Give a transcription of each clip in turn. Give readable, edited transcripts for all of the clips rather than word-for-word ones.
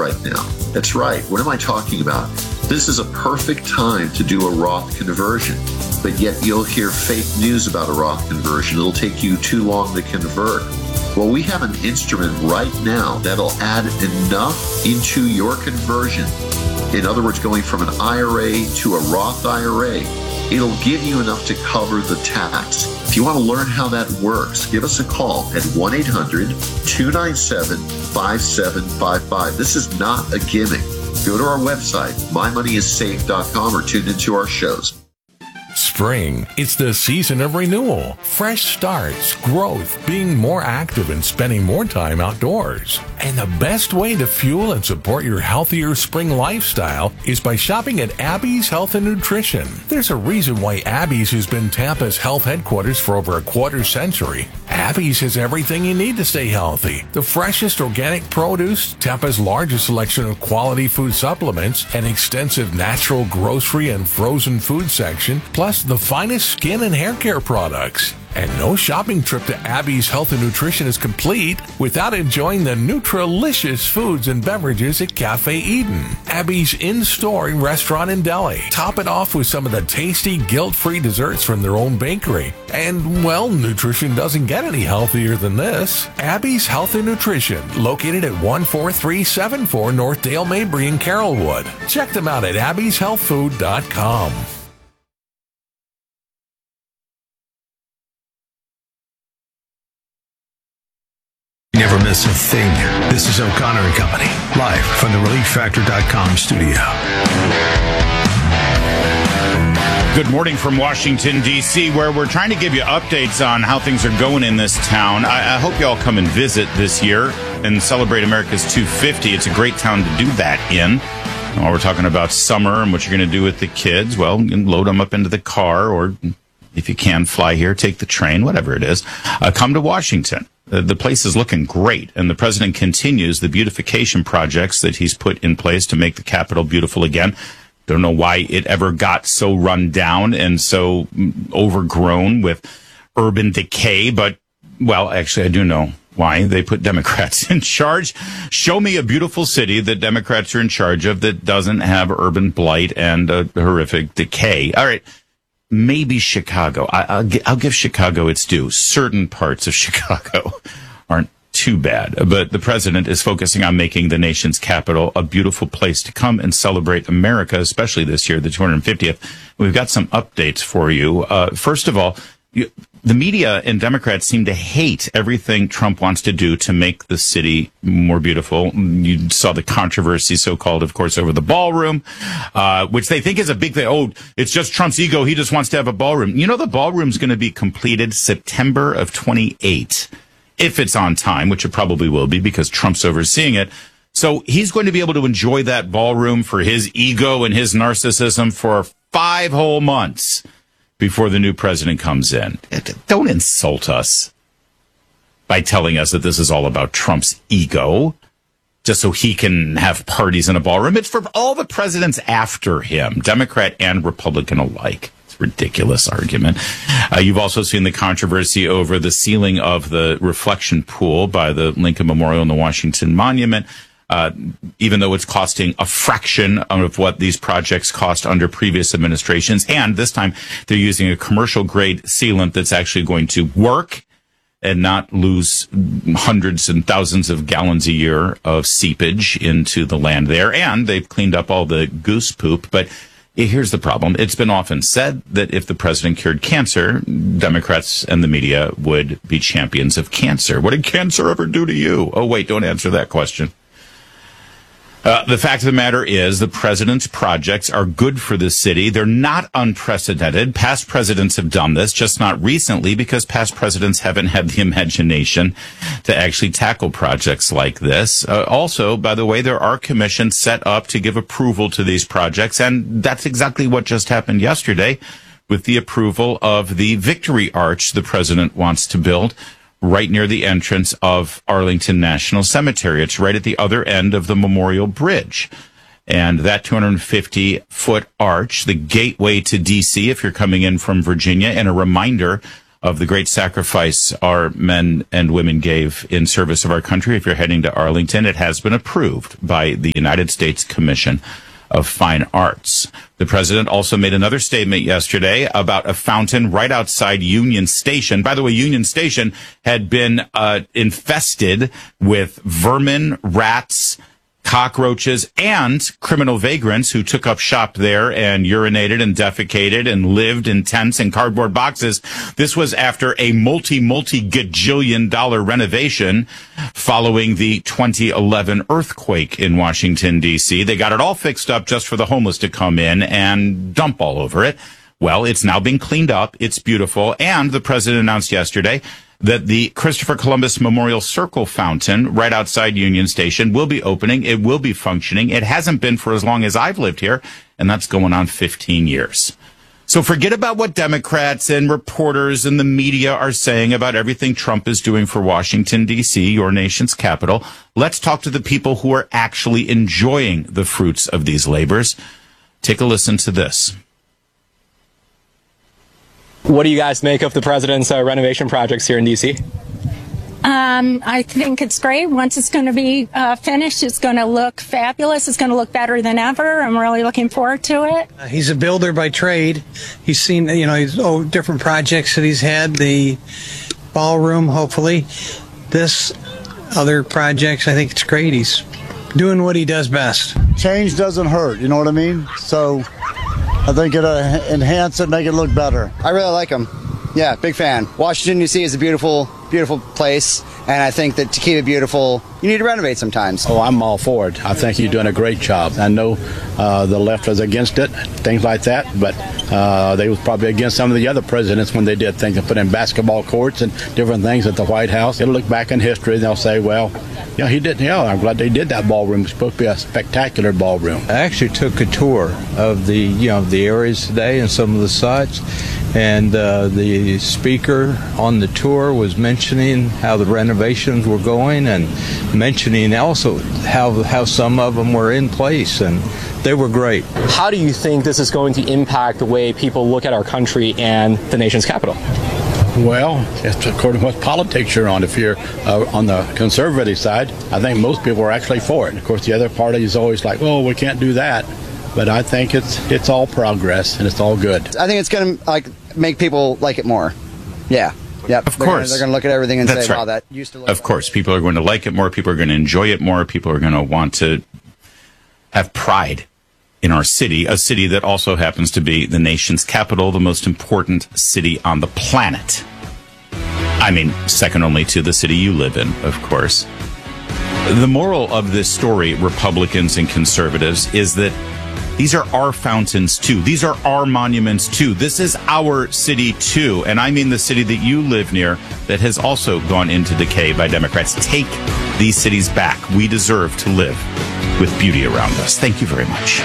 right now. That's right. What am I talking about? This is a perfect time to do a Roth conversion, but yet you'll hear fake news about a Roth conversion. It'll take you too long to convert. Well, we have an instrument right now that'll add enough into your conversion. In other words, going from an IRA to a Roth IRA, it'll give you enough to cover the tax. If you want to learn how that works, give us a call at 1-800-297-5755. This is not a gimmick. Go to our website, mymoneyissafe.com, or tune into our shows. Spring, it's the season of renewal, fresh starts, growth, being more active and spending more time outdoors. And the best way to fuel and support your healthier spring lifestyle is by shopping at Abby's Health and Nutrition. There's a reason why Abby's has been Tampa's health headquarters for over a quarter century. Abby's has everything you need to stay healthy. The freshest organic produce, Tampa's largest selection of quality food supplements, an extensive natural grocery and frozen food section, plus the finest skin and hair care products. And no shopping trip to Abby's Health and Nutrition is complete without enjoying the Nutrilicious foods and beverages at Cafe Eden, Abby's in-store restaurant and deli. Top it off with some of the tasty, guilt-free desserts from their own bakery. And, well, nutrition doesn't get any healthier than this. Abby's Health and Nutrition, located at 14374 North Dale Mabry in Carrollwood. Check them out at abbyshealthfood.com. Never miss a thing. This is O'Connor and Company, live from the ReliefFactor.com studio. Good morning from Washington, D.C., where we're trying to give you updates on how things are going in this town. I hope you all come and visit this year and celebrate America's 250. It's a great town to do that in. While we're talking about summer and what you're going to do with the kids, well, you can load them up into the car, or if you can, fly here, take the train, whatever it is. Come to Washington. The place is looking great, and the president continues the beautification projects that he's put in place to make the Capitol beautiful again. Don't know why it ever got so run down and so overgrown with urban decay, but, well, actually, I do know why. They put Democrats in charge. Show me a beautiful city that Democrats are in charge of that doesn't have urban blight and horrific decay. All right. Maybe Chicago. I'll give Chicago its due. Certain parts of Chicago aren't too bad. But the president is focusing on making the nation's capital a beautiful place to come and celebrate America, especially this year, the 250th. We've got some updates for you. First of all, the media and Democrats seem to hate everything Trump wants to do to make the city more beautiful. You saw the controversy, so-called, of course, over the ballroom, which they think is a big thing. Oh, it's just Trump's ego. He just wants to have a ballroom. You know, the ballroom's going to be completed September of 28, if it's on time, which it probably will be because Trump's overseeing it. So he's going to be able to enjoy that ballroom for his ego and his narcissism for 5 whole months before the new president comes in. Don't insult us by telling us that this is all about Trump's ego, just so he can have parties in a ballroom. It's for all the presidents after him, Democrat and Republican alike. It's a ridiculous argument. You've also seen the controversy over the sealing of the reflection pool by the Lincoln Memorial and the Washington Monument. Even though it's costing a fraction of what these projects cost under previous administrations. And this time they're using a commercial grade sealant that's actually going to work and not lose hundreds and thousands of gallons a year of seepage into the land there. And they've cleaned up all the goose poop. But here's the problem. It's been often said that if the president cured cancer, Democrats and the media would be champions of cancer. What did cancer ever do to you? Oh, wait, don't answer that question. The fact of the matter is the president's projects are good for the city. They're not unprecedented. Past presidents have done this, just not recently, because past presidents haven't had the imagination to actually tackle projects like this. Also, by the way, there are commissions set up to give approval to these projects, and that's exactly what just happened yesterday with the approval of the Victory Arch the president wants to build right near the entrance of Arlington National Cemetery. It's right at the other end of the Memorial Bridge. And that 250-foot arch, the gateway to D.C. if you're coming in from Virginia, and a reminder of the great sacrifice our men and women gave in service of our country. If you're heading to Arlington, it has been approved by the United States Commission of Fine Arts. The president also made another statement yesterday about a fountain right outside Union Station. By the way, Union Station had been infested with vermin, rats, cockroaches, and criminal vagrants who took up shop there and urinated and defecated and lived in tents and cardboard boxes. This was after a multi-gajillion dollar renovation following the 2011 earthquake in Washington, D.C. They got it all fixed up just for the homeless to come in and dump all over it. Well, it's now been cleaned up. It's beautiful. And the president announced yesterday that the Christopher Columbus Memorial Circle fountain right outside Union Station will be opening. It will be functioning. It hasn't been for as long as I've lived here, and that's going on 15 years. So forget about what Democrats and reporters and the media are saying about everything Trump is doing for Washington, D.C., your nation's capital. Let's talk to the people who are actually enjoying the fruits of these labors. Take a listen to this. What do you guys make of the president's renovation projects here in D.C.? I think it's great. Once it's going to be finished, it's going to look fabulous. It's going to look better than ever. I'm really looking forward to it. He's a builder by trade. He's seen, different projects that he's had. The ballroom, hopefully. This other projects, I think it's great. He's doing what he does best. Change doesn't hurt, you know what I mean? So I think it'll enhance it, make it look better. I really like them. Yeah, big fan. Washington, D.C. is a beautiful, beautiful place, and I think that to keep it beautiful, you need to renovate sometimes. Oh, I'm all for it. I think you're doing a great job. I know the left was against it, things like that, but they was probably against some of the other presidents when they did things and put in basketball courts and different things at the White House. It'll look back in history and they'll say, well, he did. I'm glad they did that ballroom. It's supposed to be a spectacular ballroom. I actually took a tour of the areas today and some of the sites, and the speaker on the tour was mentioning how the renovations were going and mentioning also how some of them were in place, and they were great. How do you think this is going to impact the way people look at our country and the nation's capital? Well, it's according to what politics you're on. If you're on the conservative side, I think most people are actually for it. Of course, the other party is always like, "Oh, we can't do that." But I think it's all progress and it's all good. I think it's going to make people like it more. Yeah. Yep. Of course. They're going to look at everything and That's say, right. "Wow, that used to look." Of course, people are going to like it more. People are going to enjoy it more. People are going to want to have pride in our city, a city that also happens to be the nation's capital, the most important city on the planet. I mean, second only to the city you live in, of course. The moral of this story, Republicans and conservatives, is that these are our fountains, too. These are our monuments, too. This is our city, too. And I mean the city that you live near that has also gone into decay by Democrats. Take these cities back. We deserve to live with beauty around us. Thank you very much.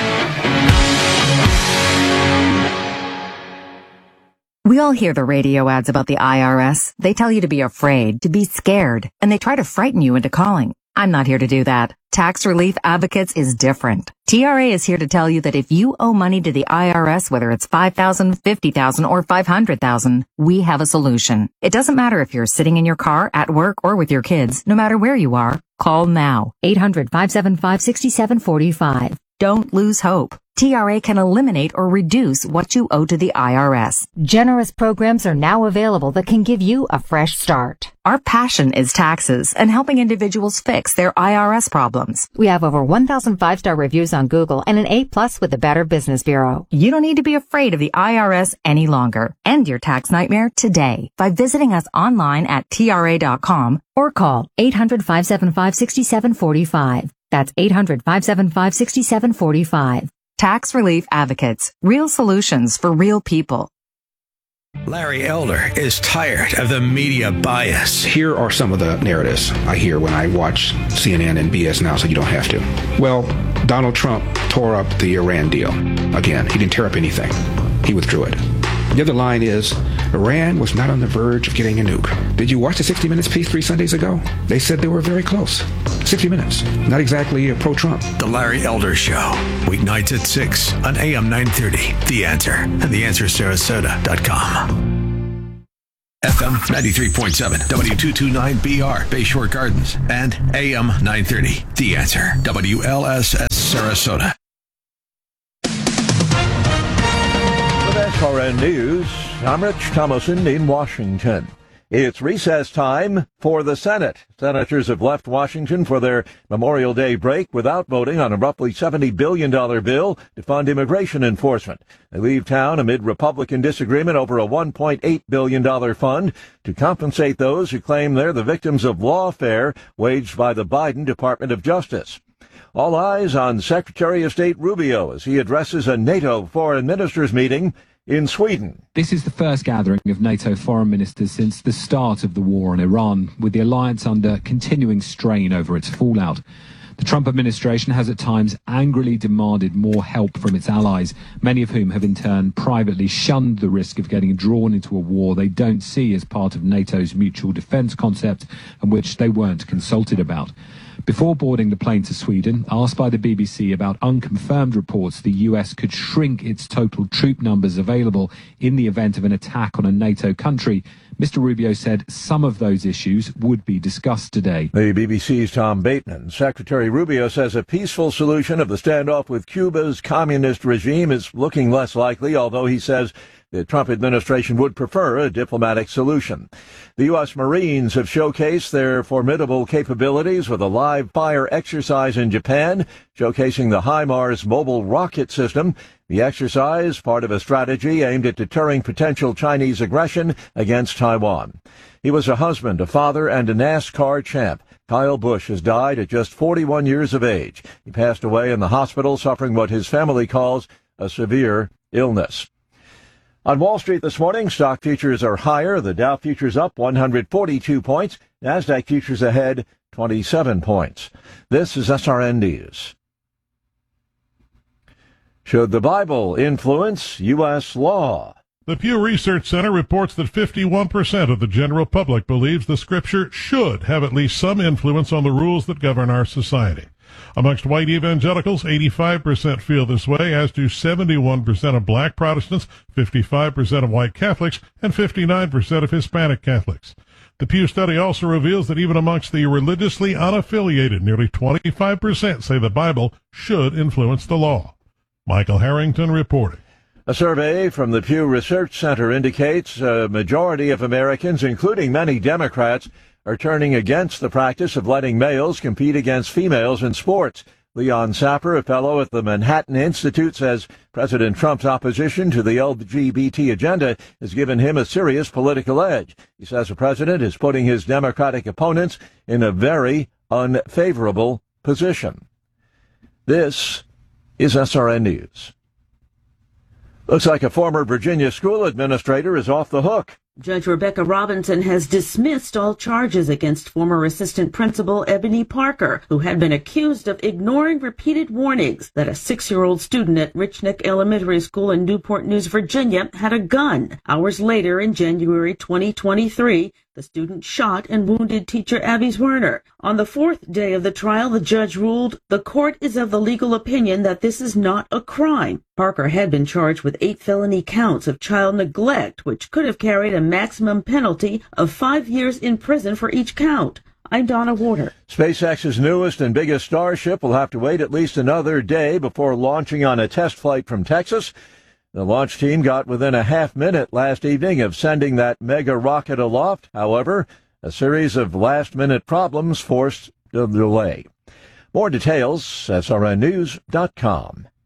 We all hear the radio ads about the IRS. They tell you to be afraid, to be scared, and they try to frighten you into calling. I'm not here to do that. Tax Relief Advocates is different. TRA is here to tell you that if you owe money to the IRS, whether it's $5,000, $50,000, or $500,000, we have a solution. It doesn't matter if you're sitting in your car, at work, or with your kids. No matter where you are, call now. 800-575-6745. Don't lose hope. TRA can eliminate or reduce what you owe to the IRS. Generous programs are now available that can give you a fresh start. Our passion is taxes and helping individuals fix their IRS problems. We have over 1,000 five-star reviews on Google and an A+ with the Better Business Bureau. You don't need to be afraid of the IRS any longer. End your tax nightmare today by visiting us online at TRA.com or call 800-575-6745. That's 800-575-6745. Tax Relief Advocates. Real solutions for real people. Larry Elder is tired of the media bias. Here are some of the narratives I hear when I watch CNN and BS Now, so you don't have to. Well, Donald Trump tore up the Iran deal. Again, he didn't tear up anything. He withdrew it. The other line is, Iran was not on the verge of getting a nuke. Did you watch the 60 Minutes piece 3 Sundays ago? They said they were very close. 60 Minutes. Not exactly pro-Trump. The Larry Elder Show. Weeknights at 6 on AM 930. The Answer. And theanswersarasota.com. FM 93.7, W229BR, Bayshore Gardens, and AM 930. The Answer, WLSS Sarasota. With SRN News, I'm Rich Thomason in Washington. It's recess time for the Senate. Senators have left Washington for their Memorial Day break without voting on a roughly $70 billion bill to fund immigration enforcement. They leave town amid Republican disagreement over a $1.8 billion fund to compensate those who claim they're the victims of lawfare waged by the Biden Department of Justice. All eyes on Secretary of State Rubio as he addresses a NATO foreign ministers meeting in Sweden. This is the first gathering of NATO foreign ministers since the start of the war on Iran, with the alliance under continuing strain over its fallout. The Trump administration has at times angrily demanded more help from its allies, many of whom have in turn privately shunned the risk of getting drawn into a war they don't see as part of NATO's mutual defence concept and which they weren't consulted about. Before boarding the plane to Sweden, asked by the BBC about unconfirmed reports the US could shrink its total troop numbers available in the event of an attack on a NATO country, Mr. Rubio said some of those issues would be discussed today. The BBC's Tom Bateman. Secretary Rubio says a peaceful solution of the standoff with Cuba's communist regime is looking less likely, although he says the Trump administration would prefer a diplomatic solution. The U.S. Marines have showcased their formidable capabilities with a live-fire exercise in Japan, showcasing the HIMARS mobile rocket system. The exercise, part of a strategy aimed at deterring potential Chinese aggression against Taiwan. He was a husband, a father, and a NASCAR champ. Kyle Busch has died at just 41 years of age. He passed away in the hospital suffering what his family calls a severe illness. On Wall Street this morning, stock futures are higher. The Dow futures up 142 points. NASDAQ futures ahead 27 points. This is SRN News. Should the Bible influence U.S. law? The Pew Research Center reports that 51% of the general public believes the Scripture should have at least some influence on the rules that govern our society. Amongst white evangelicals, 85% feel this way, as do 71% of black Protestants, 55% of white Catholics, and 59% of Hispanic Catholics. The Pew study also reveals that even amongst the religiously unaffiliated, nearly 25% say the Bible should influence the law. Michael Harrington reporting. A survey from the Pew Research Center indicates a majority of Americans, including many Democrats, are turning against the practice of letting males compete against females in sports. Leon Sapper, a fellow at the Manhattan Institute, says President Trump's opposition to the LGBT agenda has given him a serious political edge. He says the president is putting his Democratic opponents in a very unfavorable position. This is SRN News. Looks like a former Virginia school administrator is off the hook. Judge Rebecca Robinson has dismissed all charges against former assistant principal Ebony Parker, who had been accused of ignoring repeated warnings that a 6-year-old student at Rich Neck Elementary School in Newport News, Virginia, had a gun. Hours later, in January 2023, the student shot and wounded teacher Abby Werner. On the 4th day of the trial, the judge ruled the court is of the legal opinion that this is not a crime. Parker had been charged with 8 felony counts of child neglect, which could have carried a maximum penalty of 5 years in prison for each count. I'm Donna Warder. SpaceX's newest and biggest Starship will have to wait at least another day before launching on a test flight from Texas. The launch team got within a half-minute last evening of sending that mega rocket aloft. However, a series of last-minute problems forced the delay. More details, SRNnews.com.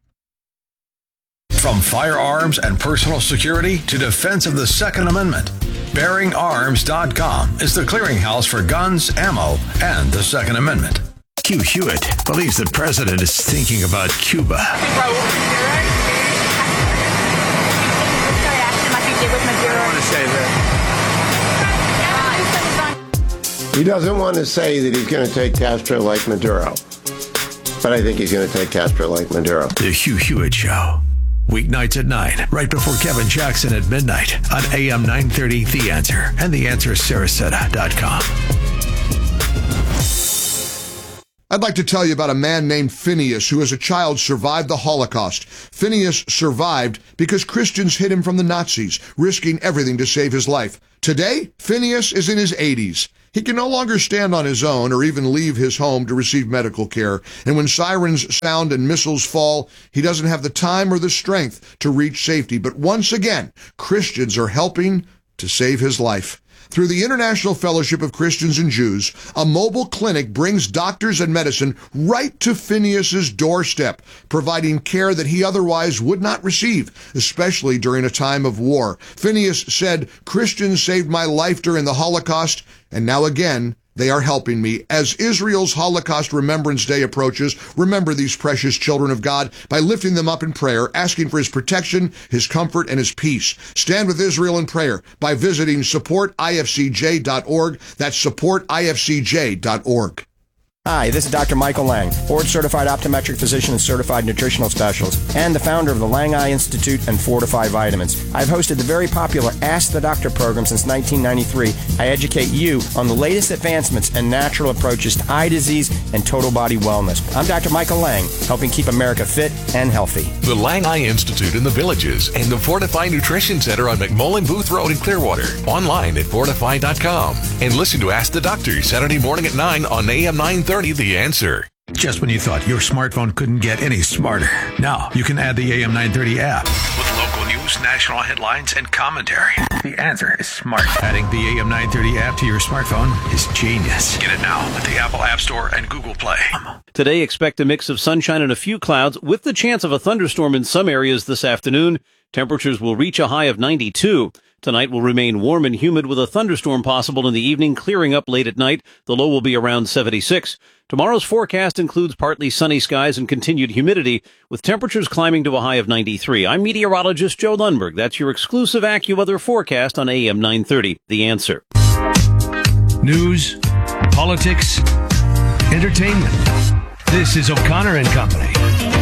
From firearms and personal security to defense of the Second Amendment, BearingArms.com is the clearinghouse for guns, ammo, and the Second Amendment. Q Hewitt believes the president is thinking about Cuba. He doesn't want to say that he's going to take Castro like Maduro, but I think he's going to take Castro like Maduro. The Hugh Hewitt Show. Weeknights at 9, right before Kevin Jackson at midnight on AM 930 The Answer and TheAnswerSarasota.com. I'd like to tell you about a man named Phineas who as a child survived the Holocaust. Phineas survived because Christians hid him from the Nazis, risking everything to save his life. Today, Phineas is in his 80s. He can no longer stand on his own or even leave his home to receive medical care. And when sirens sound and missiles fall, he doesn't have the time or the strength to reach safety. But once again, Christians are helping to save his life. Through the International Fellowship of Christians and Jews, a mobile clinic brings doctors and medicine right to Phineas's doorstep, providing care that he otherwise would not receive, especially during a time of war. Phineas said, "Christians saved my life during the Holocaust, and now again, they are helping me." As Israel's Holocaust Remembrance Day approaches, remember these precious children of God by lifting them up in prayer, asking for his protection, his comfort, and his peace. Stand with Israel in prayer by visiting supportifcj.org. That's supportifcj.org. Hi, this is Dr. Michael Lang, board-certified optometric physician and certified nutritional specialist, and the founder of the Lang Eye Institute and Fortify Vitamins. I've hosted the very popular Ask the Doctor program since 1993. I educate you on the latest advancements and natural approaches to eye disease and total body wellness. I'm Dr. Michael Lang, helping keep America fit and healthy. The Lang Eye Institute in the Villages and the Fortify Nutrition Center on McMullen Booth Road in Clearwater. Online at fortify.com. And listen to Ask the Doctor Saturday morning at 9 on AM 930. The Answer. Just when you thought your smartphone couldn't get any smarter, now you can add the AM 930 app with local news, national headlines, and commentary. The Answer is smart. Adding the AM 930 app to your smartphone is genius. Get it now at the Apple App Store and Google Play. Today, expect a mix of sunshine and a few clouds with the chance of a thunderstorm in some areas this afternoon. Temperatures will reach a high of 92. Tonight will remain warm and humid with a thunderstorm possible in the evening, clearing up late at night. The low will be around 76. Tomorrow's forecast includes partly sunny skies and continued humidity, with temperatures climbing to a high of 93. I'm meteorologist Joe Lundberg. That's your exclusive AccuWeather forecast on AM 930. The Answer. News, politics, entertainment. This is O'Connor and Company.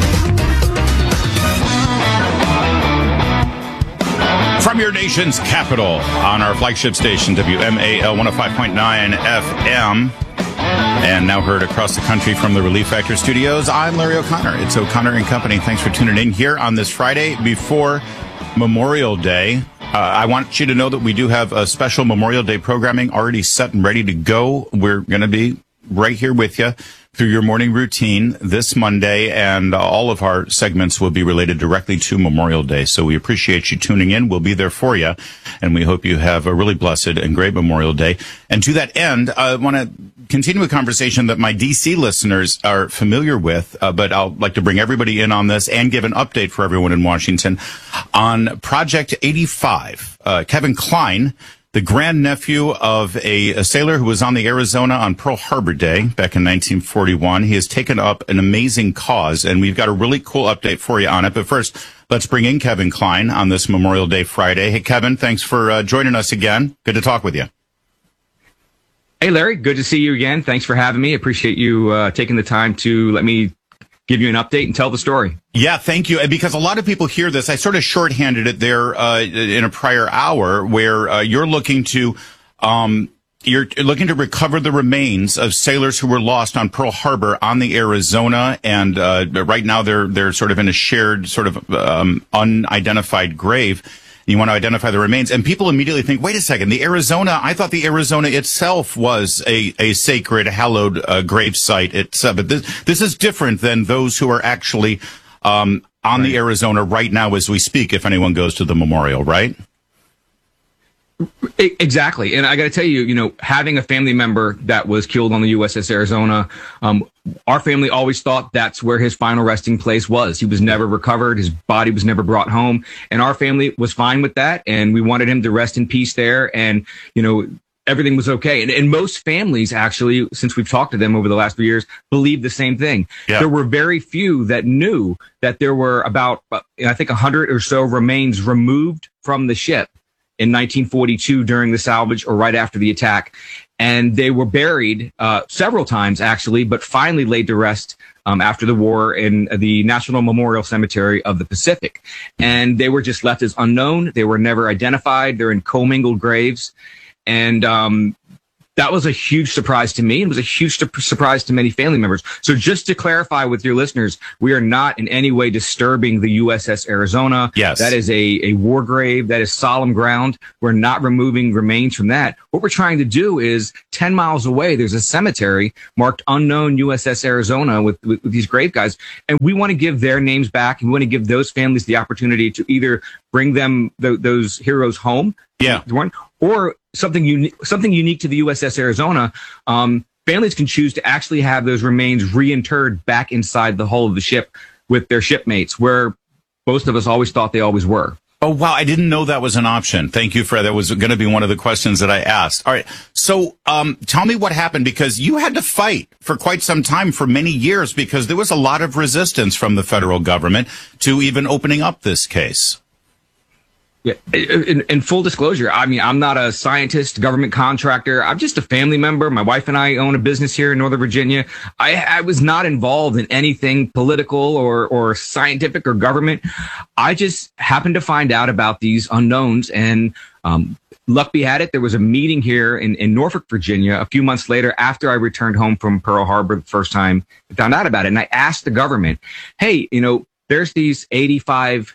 From your nation's capital on our flagship station, WMAL 105.9 FM, and now heard across the country from the Relief Factor studios, I'm Larry O'Connor. It's O'Connor and Company. Thanks for tuning in here on this Friday before Memorial Day. I want you to know that we do have a special Memorial Day programming already set and ready to go. We're going to be right here with you through your morning routine this Monday, and all of our segments will be related directly to Memorial Day. So we appreciate you tuning in. We'll be there for you, and we hope you have a really blessed and great Memorial Day. And to that end, I want to continue a conversation that my D.C. listeners are familiar with, but I'll like to bring everybody in on this and give an update for everyone in Washington on Project 85. Kevin Kline, the grandnephew of a sailor who was on the Arizona on Pearl Harbor Day back in 1941. He has taken up an amazing cause, and we've got a really cool update for you on it. But first, let's bring in Kevin Kline on this Memorial Day Friday. Hey, Kevin, thanks for joining us again. Good to talk with you. Hey, Larry, good to see you again. Thanks for having me. Appreciate you taking the time to let me give you an update and tell the story. Yeah, thank you. Because a lot of people hear this. I sort of shorthanded it there in a prior hour where you're looking to recover the remains of sailors who were lost on Pearl Harbor on the Arizona, and right now they're sort of in a shared sort of unidentified grave. You want to identify the remains, and people immediately think, wait a second, the Arizona, I thought the Arizona itself was a sacred, hallowed grave site. But this is different than those who are actually on the Arizona right now as we speak, if anyone goes to the memorial, right? Exactly. And I got to tell you, having a family member that was killed on the USS Arizona, our family always thought that's where his final resting place was. He was never recovered. His body was never brought home. And our family was fine with that. And we wanted him to rest in peace there. And, everything was okay. And most families, actually, since we've talked to them over the last 3 years, believe the same thing. Yeah. There were very few that knew that there were about, I think, 100 or so remains removed from the ship in 1942 during the salvage or right after the attack. And they were buried several times, actually, but finally laid to rest after the war in the National Memorial Cemetery of the Pacific. And they were just left as unknown. They were never identified. They're in commingled graves. And that was a huge surprise to me and was a huge surprise to many family members. So just to clarify with your listeners, we are not in any way disturbing the USS Arizona. Yes. That is a war grave. That is solemn ground. We're not removing remains from that. What we're trying to do is 10 miles away, there's a cemetery marked unknown USS Arizona with these grave guys. And we want to give their names back. And we want to give those families the opportunity to either bring them those heroes home. Yeah. Or something unique to the USS Arizona. Families can choose to actually have those remains reinterred back inside the hull of the ship with their shipmates, where most of us always thought they always were. Oh, wow. I didn't know that was an option. Thank you, Fred. That was going to be one of the questions that I asked. All right. So tell me what happened, because you had to fight for quite some time, for many years, because there was a lot of resistance from the federal government to even opening up this case. Yeah, in full disclosure, I mean, I'm not a scientist, government contractor. I'm just a family member. My wife and I own a business here in Northern Virginia. I was not involved in anything political or scientific or government. I just happened to find out about these unknowns, and luck be had it, there was a meeting here in Norfolk, Virginia, a few months later after I returned home from Pearl Harbor the first time, I found out about it. And I asked the government, hey, there's these 85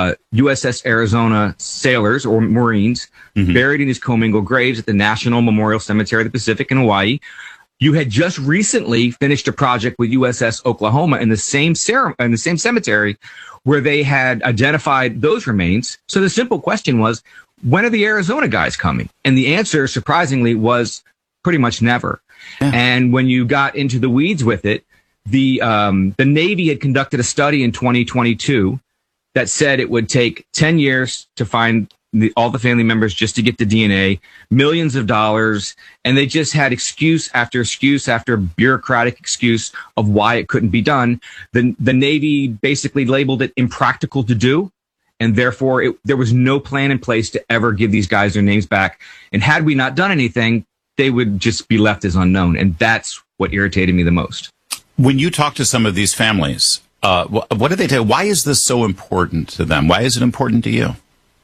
USS Arizona sailors or Marines buried in these commingled graves at the National Memorial Cemetery of the Pacific in Hawaii. You had just recently finished a project with USS Oklahoma in the same cemetery where they had identified those remains. So the simple question was, when are the Arizona guys coming? And the answer, surprisingly, was pretty much never. Yeah. And when you got into the weeds with it, the Navy had conducted a study in 2022 that said it would take 10 years to find all the family members just to get the DNA, millions of dollars, and they just had excuse after bureaucratic excuse of why it couldn't be done. The Navy basically labeled it impractical to do, and therefore there was no plan in place to ever give these guys their names back. And had we not done anything, they would just be left as unknown, and that's what irritated me the most. When you talk to some of these families, what do they tell you? Why is this so important to them? Why is it important to you?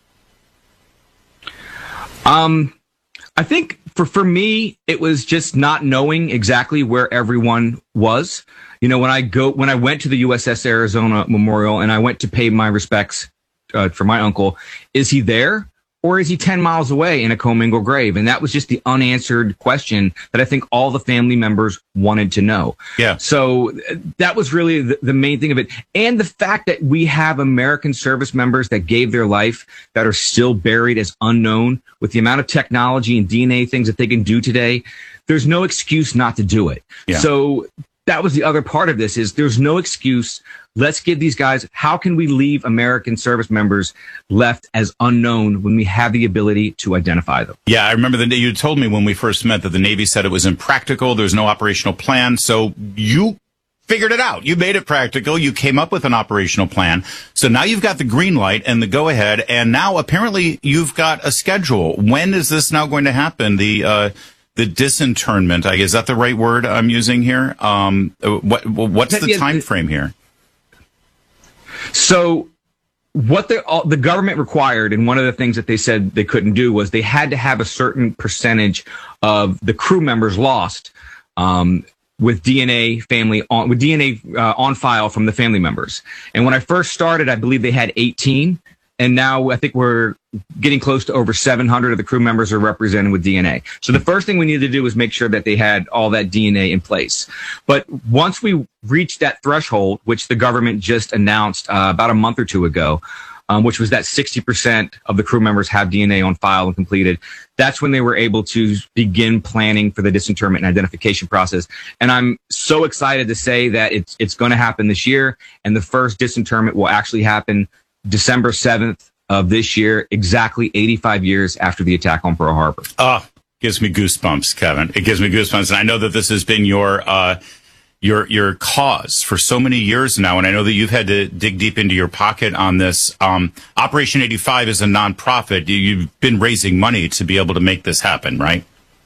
I think for me, it was just not knowing exactly where everyone was. When I went to the USS Arizona Memorial and I went to pay my respects for my uncle, is he there? Or is he 10 miles away in a commingled grave? And that was just the unanswered question that I think all the family members wanted to know. Yeah. So that was really the main thing of it. And the fact that we have American service members that gave their life that are still buried as unknown, with the amount of technology and DNA things that they can do today, there's no excuse not to do it. Yeah. So that was the other part of this, is there's no excuse. Let's give these guys, how can we leave American service members left as unknown when we have the ability to identify them? Yeah, I remember you told me when we first met that the Navy said it was impractical. There was no operational plan. So you figured it out. You made it practical. You came up with an operational plan. So now you've got the green light and the go ahead. And now apparently you've got a schedule. When is this now going to happen? The disinterment, I guess, is that the right word I'm using here? What's the time frame here? So what the government required, and one of the things that they said they couldn't do, was they had to have a certain percentage of the crew members lost with DNA on file from the family members. And when I first started, I believe they had 18. And now I think we're getting close to over 700 of the crew members are represented with DNA. So the first thing we needed to do was make sure that they had all that DNA in place. But once we reached that threshold, which the government just announced about a month or two ago, which was that 60% of the crew members have DNA on file and completed, that's when they were able to begin planning for the disinterment and identification process. And I'm so excited to say that it's going to happen this year, and the first disinterment will actually happen December 7th of this year, exactly 85 years after the attack on Pearl Harbor. Gives me goosebumps, Kevin. It gives me goosebumps. And I know that this has been your cause for so many years now. And I know that you've had to dig deep into your pocket on this. Operation 85 is a nonprofit. You've been raising money to be able to make this happen, right?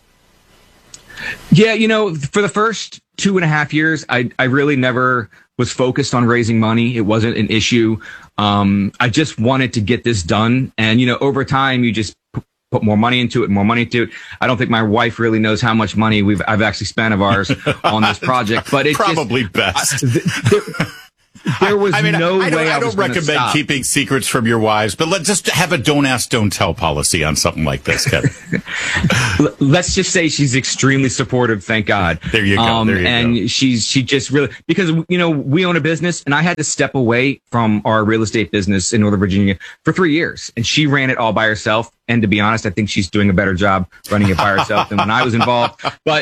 Yeah. For the first 2.5 years, I really never was focused on raising money. It wasn't an issue. I just wanted to get this done. And, over time, you just put more money into it. I don't think my wife really knows how much money I've actually spent of ours on this project, but it's probably best. There was no way I don't recommend keeping secrets from your wives, but let's just have a don't ask, don't tell policy on something like this, Kevin. Let's just say she's extremely supportive, thank God. There you go. She just really, because, we own a business, and I had to step away from our real estate business in Northern Virginia for 3 years, and she ran it all by herself. And to be honest, I think she's doing a better job running it by herself than when I was involved.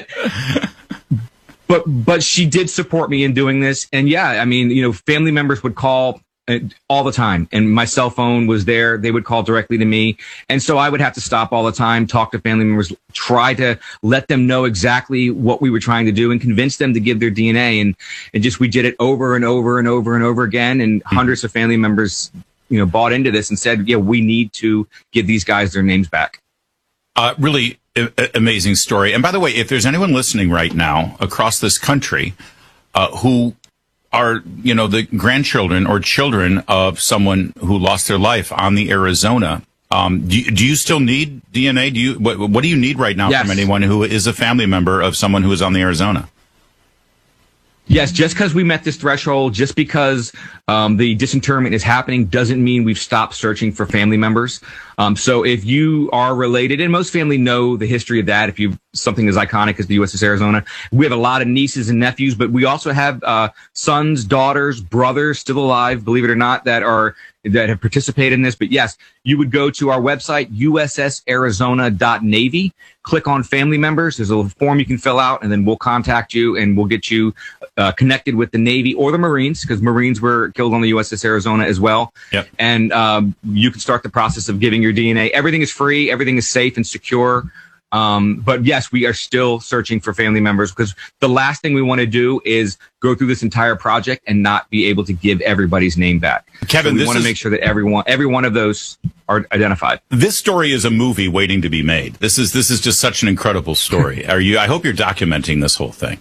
But she did support me in doing this. And family members would call all the time, and my cell phone was there. They would call directly to me. And so I would have to stop all the time, talk to family members, try to let them know exactly what we were trying to do and convince them to give their DNA. And we did it over and over and over and over again. And hundreds of family members, bought into this and said, we need to give these guys their names back. Really amazing story. And by the way, if there's anyone listening right now across this country who are, the grandchildren or children of someone who lost their life on the Arizona, do you still need DNA? What do you need right now from anyone who is a family member of someone who is on the Arizona? Yes, just because we met this threshold, just because the disinterment is happening, doesn't mean we've stopped searching for family members. So if you are related, and most family know the history of that, if you something as iconic as the USS Arizona, we have a lot of nieces and nephews, but we also have sons, daughters, brothers still alive, believe it or not, that have participated in this. But yes, you would go to our website, ussarizona.navy, click on family members. There's a form you can fill out, and then we'll contact you and we'll get you connected with the Navy or the Marines, because Marines were killed on the USS Arizona as well. Yep. And you can start the process of giving your DNA. Everything is free. Everything is safe and secure. But yes, we are still searching for family members, because the last thing we want to do is go through this entire project and not be able to give everybody's name back. Kevin, so we want to make sure that every one of those are identified. This story is a movie waiting to be made. This is just such an incredible story. I hope you're documenting this whole thing.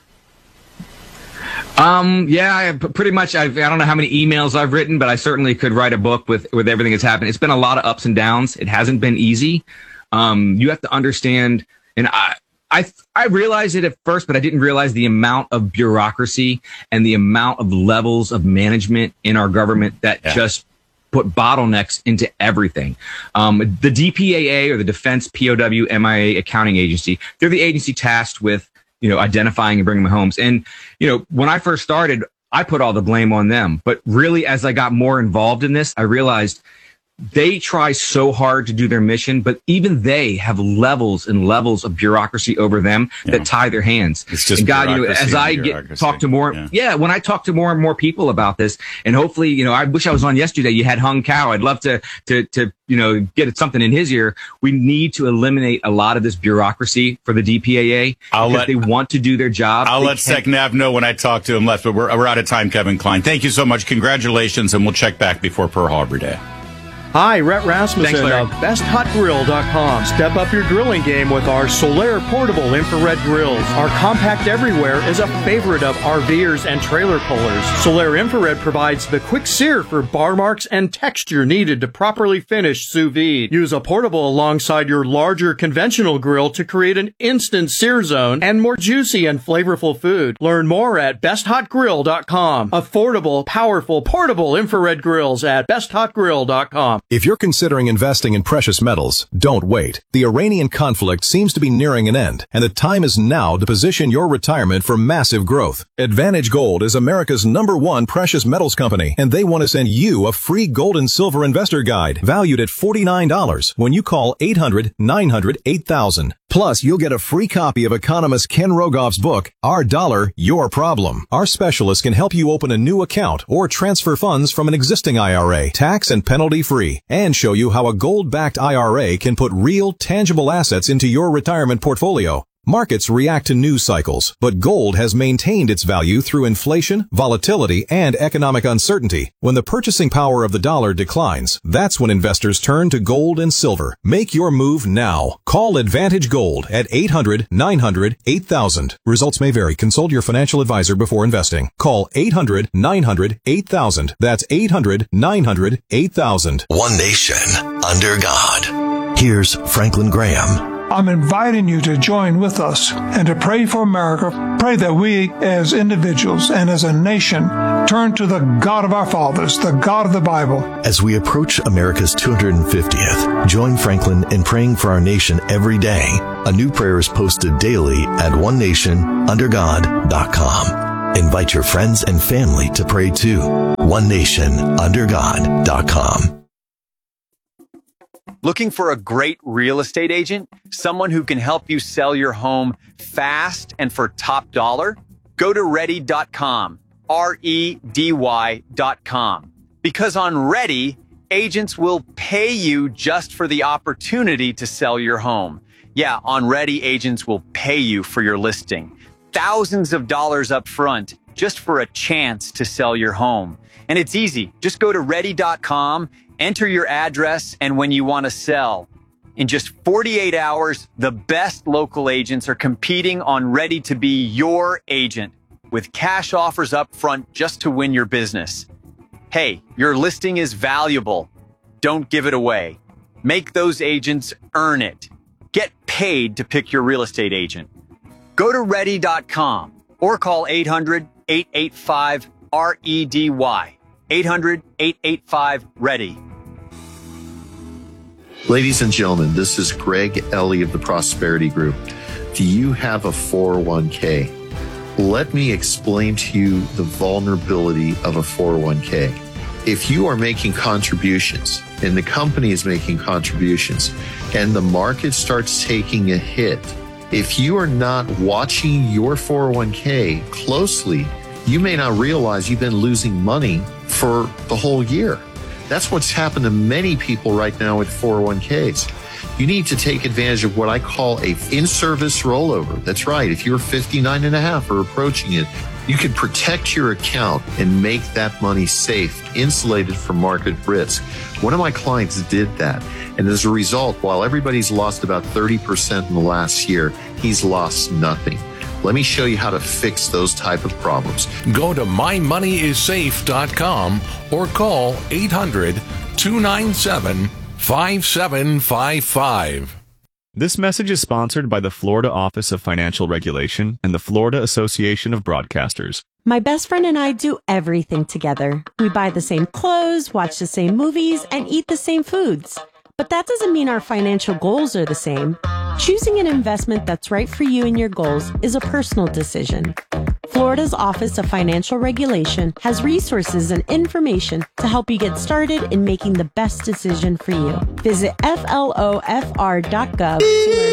Pretty much. I don't know how many emails I've written, but I certainly could write a book with everything that's happened. It's been a lot of ups and downs. It hasn't been easy. You have to understand, and I realized it at first, but I didn't realize the amount of bureaucracy and the amount of levels of management in our government that just put bottlenecks into everything. The DPAA, or the Defense POW MIA Accounting Agency, they're the agency tasked with identifying and bringing them homes. And, when I first started, I put all the blame on them. But really, as I got more involved in this, I realized they try so hard to do their mission, but even they have levels and levels of bureaucracy over them that tie their hands. It's just, and God, as I talk to more, when I talk to more and more people about this, and hopefully, I wish I was on yesterday. You had Hung Cao. I'd love to get something in his ear. We need to eliminate a lot of this bureaucracy for the DPAA because they want to do their job. I'll let SecNav know when I talk to him left, but we're out of time, Kevin Klein. Thank you so much. Congratulations, and we'll check back before Pearl Harbor Day. Hi, Rhett Rasmussen of BestHotGrill.com. Step up your grilling game with our Solaire portable infrared grills. Our compact everywhere is a favorite of RVers and trailer pullers. Solaire infrared provides the quick sear for bar marks and texture needed to properly finish sous vide. Use a portable alongside your larger conventional grill to create an instant sear zone and more juicy and flavorful food. Learn more at BestHotGrill.com. Affordable, powerful, portable infrared grills at BestHotGrill.com. If you're considering investing in precious metals, don't wait. The Iranian conflict seems to be nearing an end, and the time is now to position your retirement for massive growth. Advantage Gold is America's #1 precious metals company, and they want to send you a free gold and silver investor guide valued at $49 when you call 800-900-8000. Plus, you'll get a free copy of economist Ken Rogoff's book, Our Dollar, Your Problem. Our specialists can help you open a new account or transfer funds from an existing IRA, tax and penalty free, and show you how a gold-backed IRA can put real, tangible assets into your retirement portfolio. Markets react to news cycles, but gold has maintained its value through inflation, volatility, and economic uncertainty. When the purchasing power of the dollar declines, that's when investors turn to gold and silver. Make your move now. Call Advantage Gold at 800-900-8000. Results may vary. Consult your financial advisor before investing. Call 800-900-8000. That's 800-900-8000. One nation under God. Here's Franklin Graham. I'm inviting you to join with us and to pray for America. Pray that we as individuals and as a nation turn to the God of our fathers, the God of the Bible. As we approach America's 250th, join Franklin in praying for our nation every day. A new prayer is posted daily at onenationundergod.com. Invite your friends and family to pray too. onenationundergod.com. Looking for a great real estate agent? Someone who can help you sell your home fast and for top dollar? Go to ready.com, REDY.com. Because on Ready, agents will pay you just for the opportunity to sell your home. Yeah, on Ready, agents will pay you for your listing. Thousands of dollars up front just for a chance to sell your home. And it's easy. Just go to ready.com, enter your address, and when you want to sell. In just 48 hours, the best local agents are competing on Ready to be your agent with cash offers up front just to win your business. Hey, your listing is valuable. Don't give it away. Make those agents earn it. Get paid to pick your real estate agent. Go to ready.com or call 800-885-REDY. 800-885-READY. Ladies and gentlemen, this is Greg Ellie of the Prosperity Group. Do you have a 401k? Let me explain to you the vulnerability of a 401k. If you are making contributions and the company is making contributions and the market starts taking a hit, if you are not watching your 401k closely, you may not realize you've been losing money for the whole year. That's what's happened to many people right now with 401ks. You need to take advantage of what I call a in-service rollover. That's right. If you're 59 and a half or approaching it, you can protect your account and make that money safe, insulated from market risk. One of my clients did that. And as a result, while everybody's lost about 30% in the last year, he's lost nothing. Let me show you how to fix those type of problems. Go to mymoneyissafe.com or call 800-297-5755. This message is sponsored by the Florida Office of Financial Regulation and the Florida Association of Broadcasters. My best friend and I do everything together. We buy the same clothes, watch the same movies, and eat the same foods. But that doesn't mean our financial goals are the same. Choosing an investment that's right for you and your goals is a personal decision. Florida's Office of Financial Regulation has resources and information to help you get started in making the best decision for you. Visit flofr.gov to learn